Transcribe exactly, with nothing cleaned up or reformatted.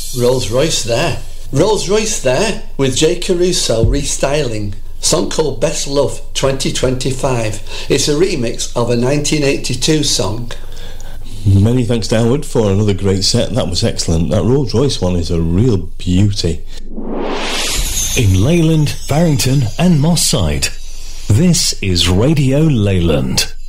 Rolls-Royce there. Rolls-Royce there with Jay Caruso restyling. Song called Best Love twenty twenty-five. It's a remix of a nineteen eighty-two song. Many thanks to Howard for another great set. That was excellent. That Rolls-Royce one is a real beauty. In Leyland, Barrington and Moss Side, this is Radio Leyland.